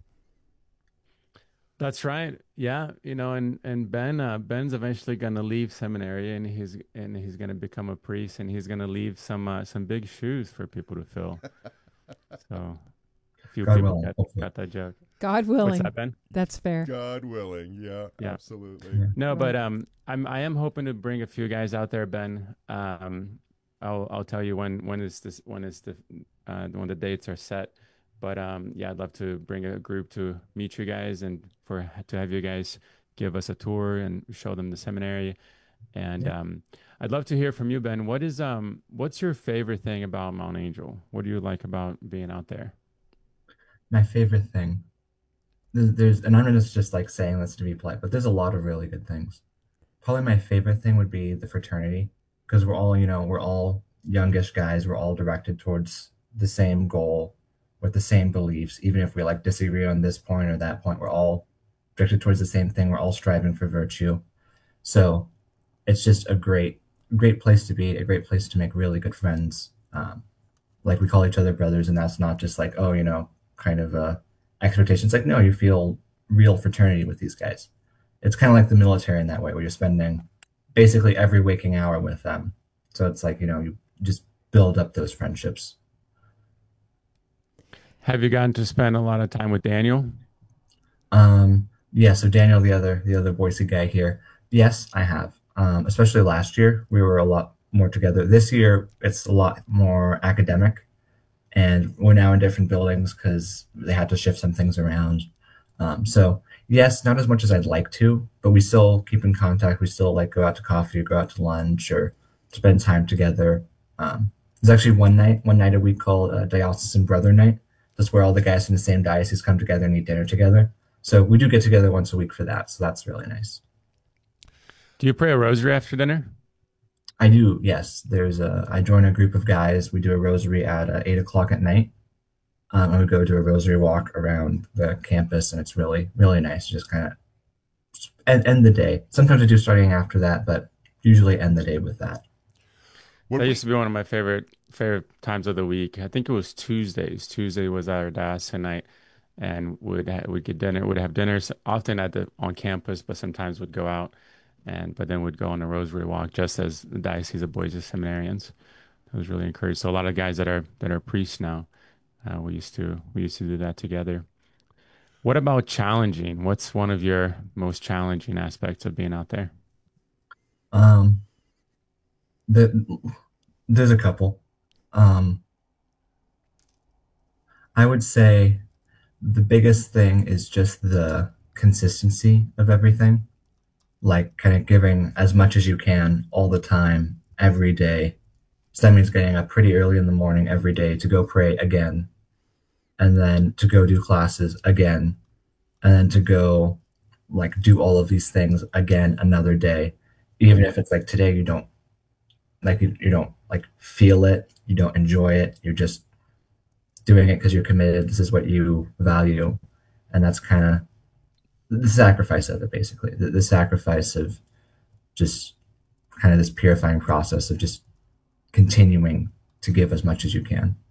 That's right. Yeah, you know, and and Ben uh, Ben's eventually going to leave seminary, and he's and he's going to become a priest, and he's going to leave some uh, some big shoes for people to fill. So. Few God people willing, got, hopefully. got that joke. God willing. What's that, Ben? That's fair. God willing, yeah, Yeah. absolutely. No, but um, I'm I am hoping to bring a few guys out there, Ben. Um, I'll I'll tell you when when is this when is the uh when the dates are set. But um, yeah, I'd love to bring a group to meet you guys and for to have you guys give us a tour and show them the seminary. And Yeah. um, I'd love to hear from you, Ben. What is um what's your favorite thing about Mount Angel? What do you like about being out there? My favorite thing, there's, there's and I'm just just like saying this to be polite, but there's a lot of really good things. Probably my favorite thing would be the fraternity, because we're all, you know, we're all youngish guys. We're all directed towards the same goal with the same beliefs. Even if we like disagree on this point or that point, we're all directed towards the same thing. We're all striving for virtue. So it's just a great, great place to be, a great place to make really good friends. Um, like we call each other brothers, and that's not just like, oh, you know, kind of uh, expectations. Like, no, you feel real fraternity with these guys. It's kind of like the military in that way, where you're spending basically every waking hour with them. So it's like, you know, you just build up those friendships. Have you gotten to spend a lot of time with Daniel? Um, yeah, so Daniel, the other the other Boise guy here, yes, I have. Um, especially last year, we were a lot more together. This year, it's a lot more academic, and we're now in different buildings because they had to shift some things around. Um, so yes, not as much as I'd like to, but we still keep in contact. We still like go out to coffee, or go out to lunch, or spend time together. Um, there's actually one night, one night a week called uh, Diocesan Brother Night. That's where all the guys from the same diocese come together and eat dinner together. So we do get together once a week for that. So that's really nice. Do you pray a rosary after dinner? I do, yes. There's a. I join a group of guys. We do a rosary at uh, eight o'clock at night. Um, and we go do a rosary walk around the campus, and it's really, really nice. Just kind of end, end the day. Sometimes I do starting after that, but usually end the day with that. What That we- used to be one of my favorite favorite times of the week. I think it was Tuesdays. Tuesday was our diocesan night, and would ha- would get dinner. Would have dinners often at the on campus, but sometimes would go out, and but then would go on a rosary walk just as the Diocese of Boise seminarians. It was really encouraged. So a lot of guys that are that are priests now, uh, we used to we used to do that together. What about challenging? What's one of your most challenging aspects of being out there? Um, the, there's a couple. Um, I would say the biggest thing is just the consistency of everything. Like kind of giving as much as you can all the time, every day. So that means getting up pretty early in the morning every day to go pray again, and then to go do classes again, and then to go like do all of these things again another day, even if it's like today you don't like you, you don't like feel it, you don't enjoy it, you're just doing it because you're committed. This is what you value, and that's kind of the sacrifice of it, basically. The, the sacrifice of just kind of this purifying process of just continuing to give as much as you can.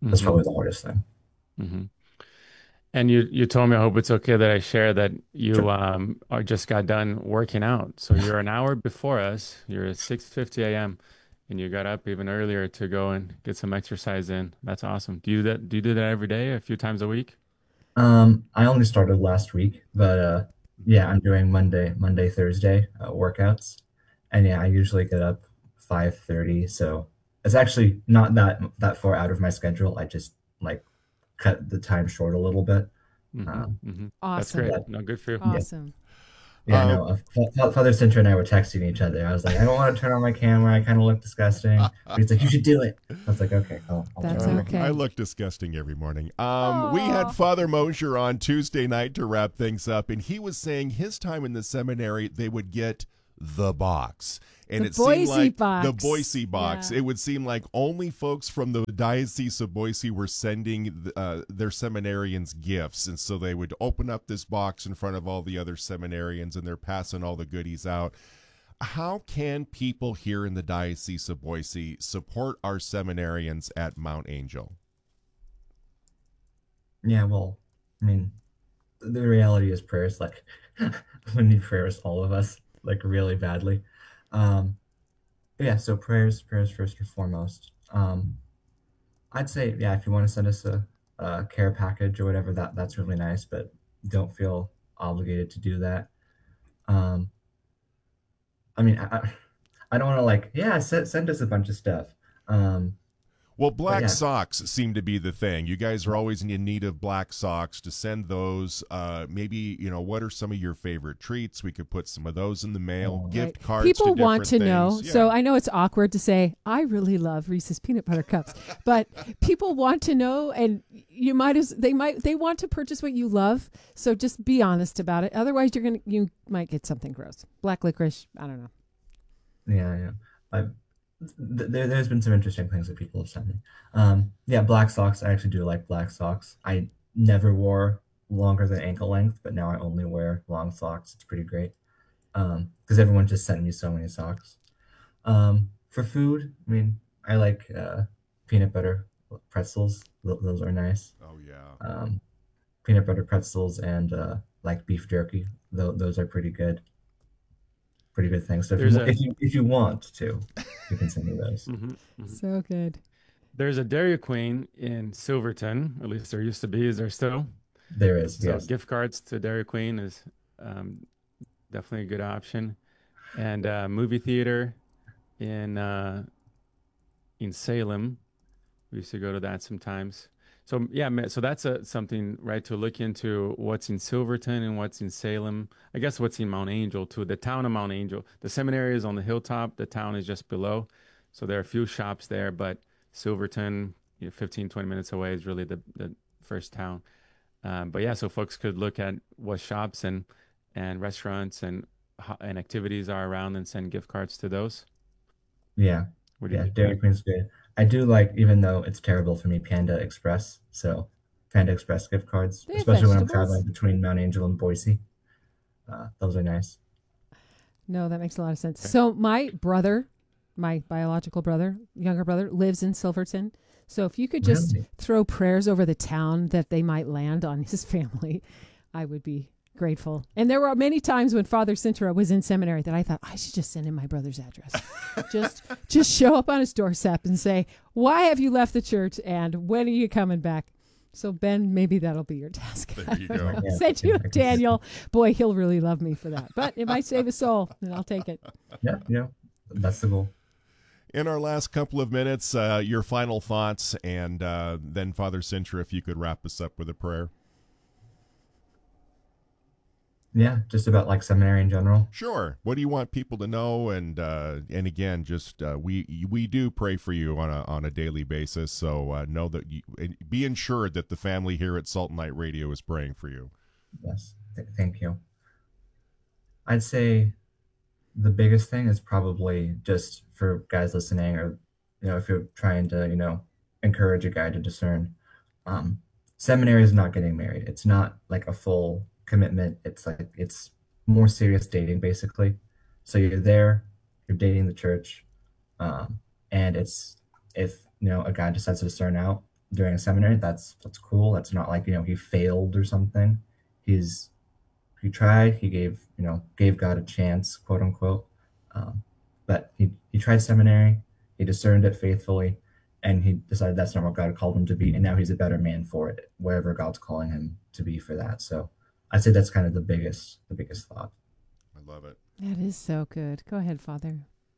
That's Mhm. probably the hardest thing. hmm And you you told me, I hope it's okay that I share that you Sure. um are just got done working out. So you're an hour before us. You're at six fifty a m and you got up even earlier to go and get some exercise in. That's awesome. Do you do that do you do that every day, a few times a week? Um, I only started last week, but uh, yeah, I'm doing Monday, Monday, Thursday uh, workouts, and yeah, I usually get up five thirty, so it's actually not that that far out of my schedule. I just like cut the time short a little bit. hmm Um, hmm That's Awesome. great. but No, good for you. yeah, Awesome. yeah, Uh, no. Uh, Fa- Fa- Father Center and I were texting each other. I was like, I don't want to turn on my camera. I kind of look disgusting. But he's like, you should do it. I was like, okay, I'll, I'll That's turn on my Uh, okay. I look disgusting every morning. Um, we had Aw. Father Mosher on Tuesday night to wrap things up, and he was saying his time in the seminary, they would get the box. And The it seemed Boise like box. the Boise box. Yeah. It would seem like only folks from the Diocese of Boise were sending uh, their seminarians gifts. And so they would open up this box in front of all the other seminarians, and they're passing all the goodies out. How can people here in the Diocese of Boise support our seminarians at Mount Angel? Yeah, well, I mean, the reality is prayers. Like, we need prayers, all of us, like really badly. Um, but yeah, so prayers, prayers first and foremost. Um, I'd say, yeah, if you want to send us a, a care package or whatever, that that's really nice, but don't feel obligated to do that. Um, I mean, I, I I don't want to like, yeah, send, send us a bunch of stuff. Um, Well, but black yeah, socks seem to be the thing. You guys are always in need of black socks to send those. Uh, maybe, you know, what are some of your favorite treats? We could put some of those in the mail. uh, Gift Right. cards People to want to different know. things. So Yeah. I know it's awkward to say, I really love Reese's peanut butter cups, but people want to know, and you might as they might they want to purchase what you love. So just be honest about it. Otherwise, you're gonna you might get something gross. Black licorice. I don't know. yeah, yeah. I, th- there, there's been some interesting things that people have sent me. Um, yeah, black socks. I actually do like black socks. I never wore longer than ankle length, but now I only wear long socks. It's pretty great. Um, because everyone just sent me so many socks. Um, for food, I mean, I like uh, peanut butter pretzels. Th- Those are nice. Oh, yeah. Um, peanut butter pretzels and uh, like beef jerky. Th- those are pretty good. Pretty good things. So if you There's wa- a if you if you want to, you can send me those. hmm hmm So good. there's a Dairy Queen in Silverton. At least there used to be. Is there still? There is, So yes. gift cards to Dairy Queen is um, definitely a good option. And uh, movie theater in uh, in Salem. We used to go to that sometimes. So yeah, ma- so that's a, something, right, to look into what's in Silverton and what's in Salem. I guess what's in Mount Angel too. The town of Mount Angel. The seminary is on the hilltop. The town is just below. So there are a few shops there, but Silverton, you know, fifteen, twenty minutes away is really the, the first town. Um, but yeah, so folks could look at what shops and and restaurants and ho- and activities are around and send gift cards to those. Yeah, What do you yeah. think? Dairy Queen's good. I do like, even though it's terrible for me, Panda Express. So Panda Express gift cards, They have especially when I'm vegetables. traveling between Mount Angel and Boise. Uh, those are nice. No, that makes a lot of sense. Okay. So my brother, my biological brother, younger brother, lives in Silverton. So if you could just Really? throw prayers over the town that they might land on his family, I would be grateful. And there were many times when Father Cintra was in seminary that I thought I should just send him my brother's address. just just show up on his doorstep and say, "Why have you left the church and when are you coming back?" So Ben, maybe that'll be your task. There you go. Yeah, Send yeah, you I can see- Daniel. Boy, he'll really love me for that. But it might save a soul, and I'll take it. Yeah, yeah. That's the goal. In our last couple of minutes, uh, your final thoughts, and uh, then Father Cintra, if you could wrap us up with a prayer. Yeah, just about like seminary in general. Sure. What do you want people to know? And uh, and again, just uh, we we do pray for you on a on a daily basis. So uh, know that you and be ensured that the family here at Salt and Light Radio is praying for you. Yes, th- thank you. I'd say the biggest thing is probably just for guys listening, or you know, if you're trying to, you know, encourage a guy to discern. Um, seminary is not getting married. It's not like a full commitment. It's like it's more serious dating, basically. So you're there, you're dating the church, um, and it's if you know a guy decides to discern out, during seminary. That's that's cool. That's not like, you know, he failed or something. He's he tried. He gave you know gave God a chance, quote unquote. Um, but he he tried seminary. He discerned it faithfully, and he decided that's not what God called him to be. And now he's a better man for it, wherever God's calling him to be for that. So I'd say that's kind of the biggest the biggest thought. I love it. That is so good. Go ahead, Father.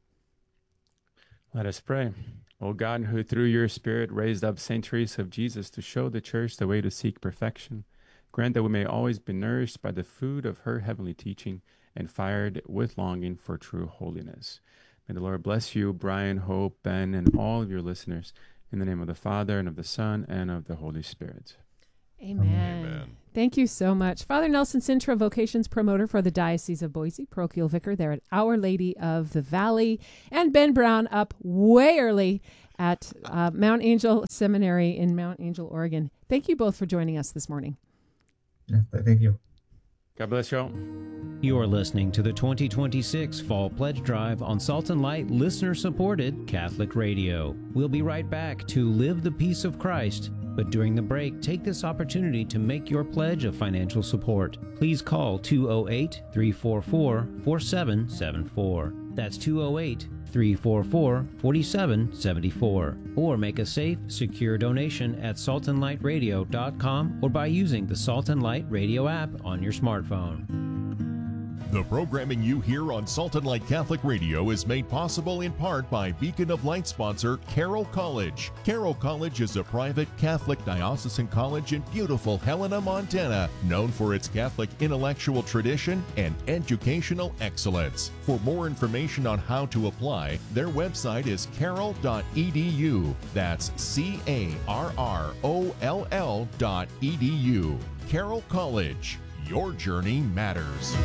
Let us pray. O God, who through your Spirit raised up Saint Teresa of Jesus to show the Church the way to seek perfection, grant that we may always be nourished by the food of her heavenly teaching and fired with longing for true holiness. May the Lord bless you, Brian, Hope, Ben, and all of your listeners, in the name of the Father, and of the Son, and of the Holy Spirit. Amen. Amen. Thank you so much. Father Nelson Sintra, vocations promoter for the Diocese of Boise, parochial vicar there at Our Lady of the Valley, and Ben Brown up way early at uh, Mount Angel Seminary in Mount Angel, Oregon. Thank you both for joining us this morning. Yeah, thank you. God bless you all. You are listening to the twenty twenty-six Fall Pledge Drive on Salt and Light listener-supported Catholic Radio. We'll be right back to Live the Peace of Christ. But during the break, take this opportunity to make your pledge of financial support. Please call two oh eight, three four four, four seven seven four. That's two oh eight, three four four, four seven seven four. Or make a safe, secure donation at salt and light radio dot com or by using the Salt and Light Radio app on your smartphone. The programming you hear on Salt and Light Catholic Radio is made possible in part by Beacon of Light sponsor Carroll College. Carroll College is a private Catholic diocesan college in beautiful Helena, Montana, known for its Catholic intellectual tradition and educational excellence. For more information on how to apply, their website is carroll dot e d u. That's C A R R O L L dot E D U. Carroll College. Your journey matters.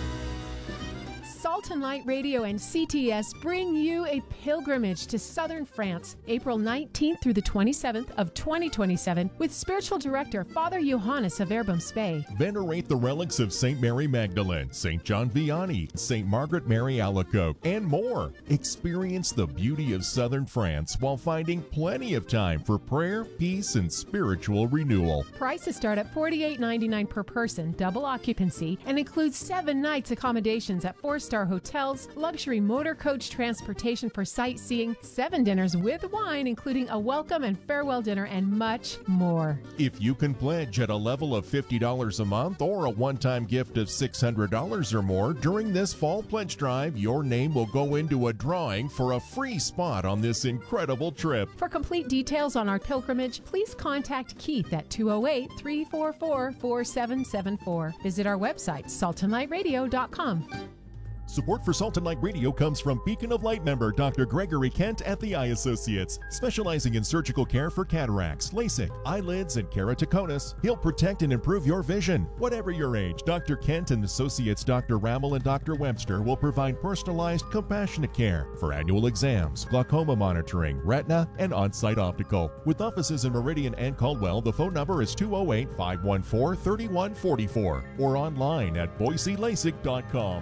Salt and Light Radio and C T S bring you a pilgrimage to southern France, April nineteenth through the twenty-seventh of twenty twenty-seven, with spiritual director Father Johannes of Verbum Spey. Venerate the relics of Saint Mary Magdalene, Saint John Vianney, Saint Margaret Mary Alacoque, and more. Experience the beauty of southern France while finding plenty of time for prayer, peace, and spiritual renewal. Prices start at forty-eight ninety-nine per person, double occupancy, and includes seven nights accommodations at four-star hotels, luxury motor coach transportation for sightseeing, seven dinners with wine, including a welcome and farewell dinner, and much more. If you can pledge at a level of fifty dollars a month or a one-time gift of six hundred dollars or more during this fall pledge drive, your name will go into a drawing for a free spot on this incredible trip. For complete details on our pilgrimage, please contact Keith at two oh eight, three four four, four seven seven four. Visit our website, salt and light radio dot com. Support for Salt and Light Radio comes from Beacon of Light member Doctor Gregory Kent at the Eye Associates. Specializing in surgical care for cataracts, LASIK, eyelids, and keratoconus, he'll protect and improve your vision. Whatever your age, Doctor Kent and Associates Doctor Rammel and Doctor Webster will provide personalized, compassionate care for annual exams, glaucoma monitoring, retina, and on-site optical. With offices in Meridian and Caldwell, the phone number is two oh eight, five one four, three one four four or online at boise lasik dot com.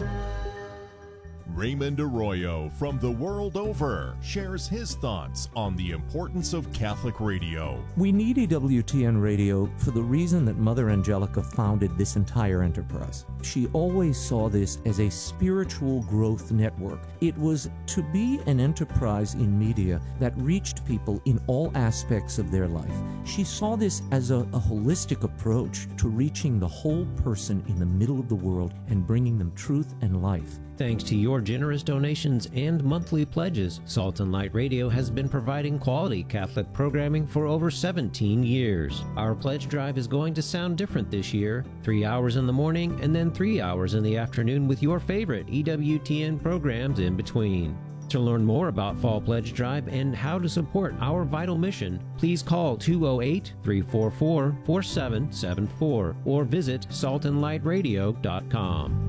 Raymond Arroyo from the world over shares his thoughts on the importance of Catholic radio. We need E W T N Radio for the reason that Mother Angelica founded this entire enterprise. She always saw this as a spiritual growth network. It was to be an enterprise in media that reached people in all aspects of their life. She saw this as a, a holistic approach to reaching the whole person in the middle of the world and bringing them truth and life. Thanks to your generous donations and monthly pledges, Salt and Light Radio has been providing quality Catholic programming for over seventeen years. Our pledge drive is going to sound different this year. Three hours in the morning and then three hours in the afternoon with your favorite E W T N programs in between. To learn more about Fall Pledge Drive and how to support our vital mission, please call two oh eight, three four four, four seven seven four or visit salt and light radio dot com.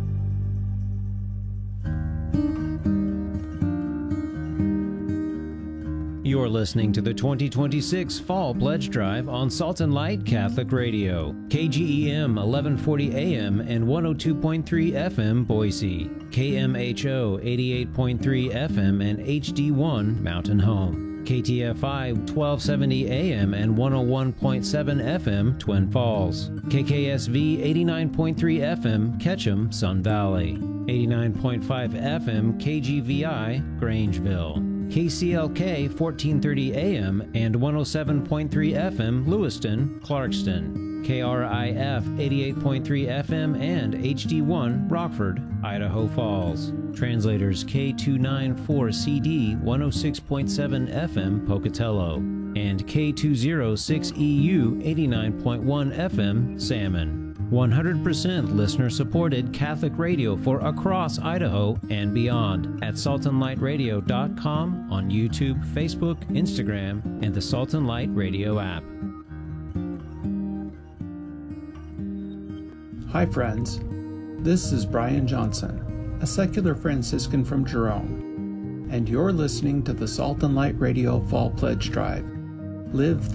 You're listening to the twenty twenty-six Fall Pledge Drive on Salt and Light Catholic Radio, K G E M eleven forty A M and one oh two point three F M Boise, K M H O eighty-eight point three F M and H D one Mountain Home. K T F I twelve seventy A M and one oh one point seven F M, Twin Falls. K K S V eighty-nine point three F M, Ketchum, Sun Valley. eighty-nine point five F M, K G V I, Grangeville. K C L K fourteen thirty A M and one oh seven point three F M, Lewiston, Clarkston. K R I F eighty-eight point three F M and H D one, Rockford, Idaho Falls. Translators K two ninety-four C D one oh six point seven F M, Pocatello. And K two oh six E U eighty-nine point one F M, Salmon. one hundred percent listener-supported Catholic radio for across Idaho and beyond at salt and light radio dot com, on YouTube, Facebook, Instagram, and the Salt and Light Radio app. Hi friends, this is Brian Johnson, a secular Franciscan from Jerome, and you're listening to the Salt and Light Radio Fall Pledge Drive. Live